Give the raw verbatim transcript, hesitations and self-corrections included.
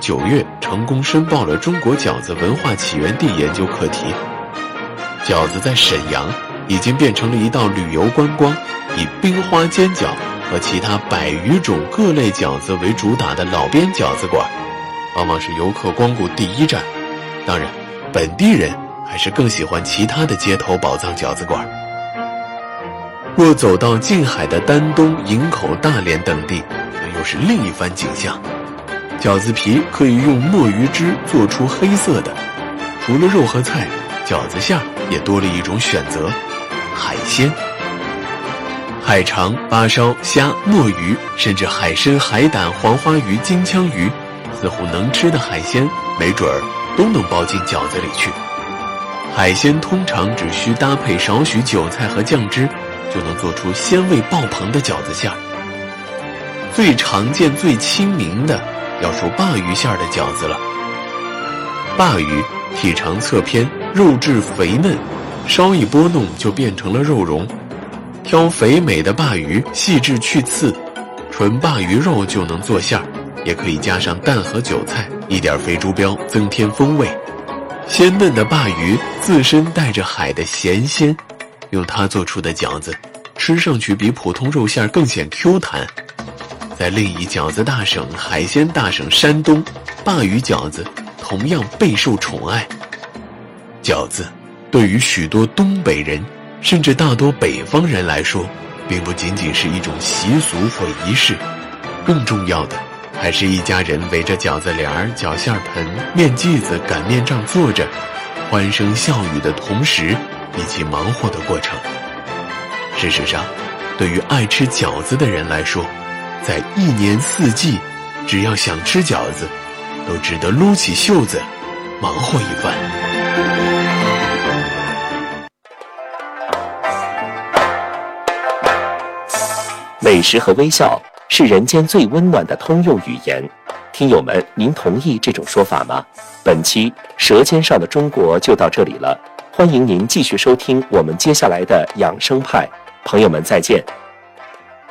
九月成功申报了中国饺子文化起源地研究课题。饺子在沈阳已经变成了一道旅游观光，以冰花煎饺和其他百余种各类饺子为主打的老边饺子馆，往往是游客光顾第一站。当然，本地人还是更喜欢其他的街头宝藏饺子馆。若走到近海的丹东、营口、大连等地，那又是另一番景象。饺子皮可以用墨鱼汁做出黑色的，除了肉和菜，饺子馅也多了一种选择——海鲜。海肠、八烧、虾、墨鱼，甚至海参、海胆、黄花鱼、金枪鱼，似乎能吃的海鲜，没准儿都能包进饺子里去。海鲜通常只需搭配少许韭菜和酱汁，就能做出鲜味爆棚的饺子馅儿。最常见、最亲民的，要说鲅鱼馅儿的饺子了。鲅鱼体长侧偏，肉质肥嫩，稍一拨弄就变成了肉蓉。挑肥美的鲅鱼，细致去刺，纯鲅鱼肉就能做馅儿，也可以加上蛋和韭菜，一点肥猪膘增添风味。鲜嫩的鲅鱼自身带着海的咸鲜，用它做出的饺子，吃上去比普通肉馅更显 Q 弹。在另一饺子大省海鲜大省山东，鲅鱼饺子同样备受宠爱。饺子对于许多东北人，甚至大多北方人来说，并不仅仅是一种习俗或仪式，更重要的还是一家人围着饺子帘儿、饺馅盆、面剂子、擀面杖坐着，欢声笑语的同时一起忙活的过程。事实上，对于爱吃饺子的人来说，在一年四季，只要想吃饺子，都值得撸起袖子忙活一番。 美食和微笑是人间最温暖的通用语言，听友们，您同意这种说法吗？本期《舌尖上的中国》就到这里了，欢迎您继续收听我们接下来的养生派，朋友们再见。